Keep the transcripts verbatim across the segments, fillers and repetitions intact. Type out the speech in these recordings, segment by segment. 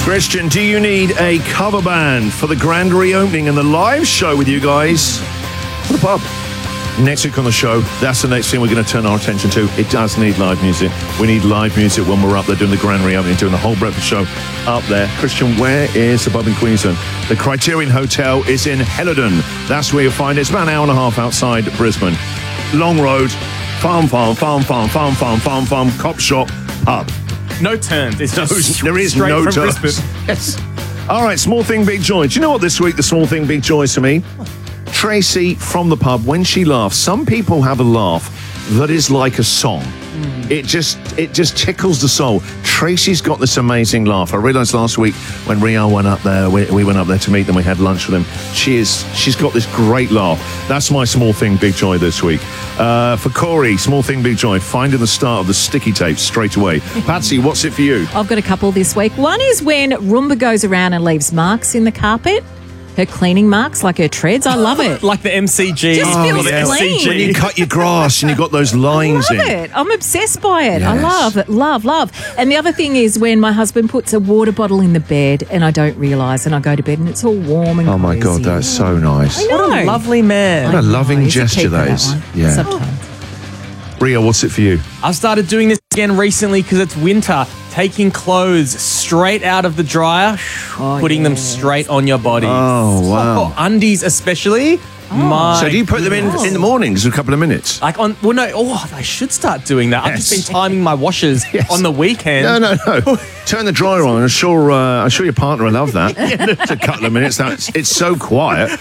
Christian, do you need a cover band for the grand reopening and the live show with you guys for the pub? Next week on the show, that's the next thing we're going to turn our attention to. It does need live music. We need live music when we're up there doing the grand reopening, doing the whole breakfast show up there. Christian, where is the pub in Queensland? The Criterion Hotel is in Helidon. That's where you'll find it. It's about an hour and a half outside Brisbane. Long road, farm, farm, farm, farm, farm, farm, farm, farm, cop shop, pub. No turns. It's just no, there is straight no from turns. Brisbane. Yes. All right, small thing, big joy. Do you know what this week the small thing, big joy is to me? Tracy from the pub, when she laughs, some people have a laugh that is like a song. Mm. It just it just tickles the soul. Tracy's got this amazing laugh. I realised last week when Rio went up there, we, we went up there to meet them, we had lunch with them. She is, she's got this great laugh. That's my small thing, big joy this week. Uh, for Corey, small thing, big joy, finding the start of the sticky tape straight away. Patsy, what's it for you? I've got a couple this week. One is when Roomba goes around and leaves marks in the carpet. Her cleaning marks, like her treads. I love it. Like the M C G. Just Oh, feels yeah. clean. When you cut your grass and you've got those lines I love in. it. I'm obsessed by it. I Yes. love it. Love, love. And the other thing is when my husband puts a water bottle in the bed and I don't realise and I go to bed and it's all warm and Oh my God, cozy. that's so nice. I know. What a lovely man. What a loving He's a gesture keeper, that is. one. Yeah. Sometimes. Rio, what's it for you? I've started doing this again recently because it's winter. Taking clothes straight out of the dryer, putting them straight on your body. Oh, wow. For undies especially. My So do you put them in in the mornings, a couple of minutes? Like on, well, no, oh, I should start doing that. I've just Yes. been timing my washers Yes. on the weekend. No, no, no. Turn the dryer on. I'm sure. Uh, I'm sure your partner will love that. It's a couple of minutes. That's it's so quiet.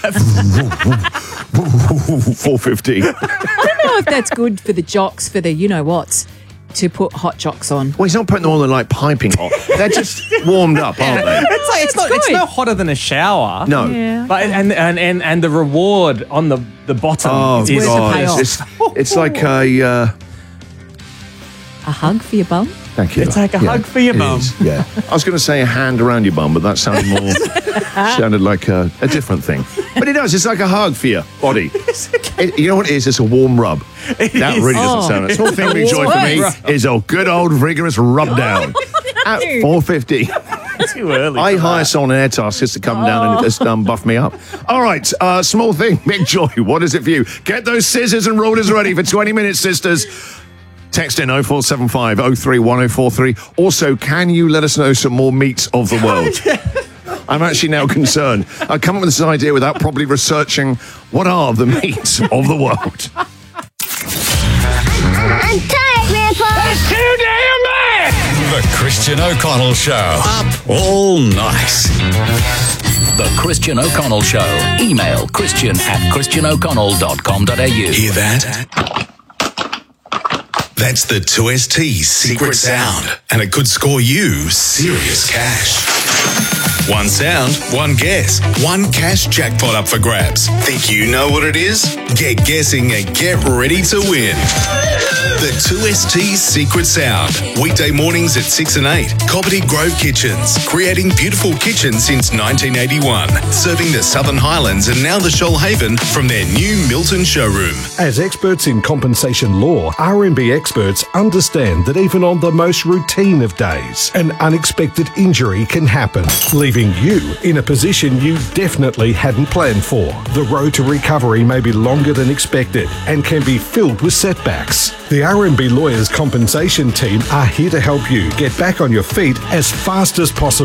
Four fifty. I don't know if that's good for the jocks, for the you know what's, to put hot jocks on. Well, he's not putting them on. They're like piping hot. They're just warmed up, aren't they? It's like it's, not. It's good. no hotter than a shower. No. Yeah. But and and and and the reward on the the bottom Oh is Where's the God! payoff? It's, it's like a. Uh, A hug for your bum? thank you. It's like a hug for your it bum. is, Yeah. I was going to say a hand around your bum, but that sounded more. sounded like a, a different thing. But it does. It's like a hug for your body. It, you know what it is? It's a warm rub. That is. really doesn't Oh. sound right. Small thing, big joy for me What? is a good old vigorous rub down at four fifty. Too early. I for hire that. someone in air task just to come down and just um, buff me up. All right, uh, small thing, big joy. What is it for you? Get those scissors and rulers ready for twenty minutes, sisters. Text in oh four seven five oh three one oh four three. Also, can you let us know some more meats of the world? I'm actually now concerned. I come up with this idea without properly researching what are the meats of the world. I'm tired, Grandpa. Too damn bad! The Christian O'Connell Show. Up all night. The Christian O'Connell Show. Email christian at christian o'connell dot com dot a u. Hear that? That's the two S T's secret sound, and it could score you serious cash. One sound, one guess, one cash jackpot up for grabs. Think you know what it is? Get guessing and get ready to win. The two S T's secret sound. Weekday mornings at six and eight. Coppity Grove Kitchens. Creating beautiful kitchens since nineteen eighty-one. Serving the Southern Highlands and now the Shoalhaven from their new Milton showroom. As experts in compensation law, R M B experts understand that even on the most routine of days, an unexpected injury can happen, leaving you in a position you definitely hadn't planned for. The road to recovery may be longer than expected and can be filled with setbacks. The R M B Lawyers Compensation Team are here to help you get back on your feet as fast as possible.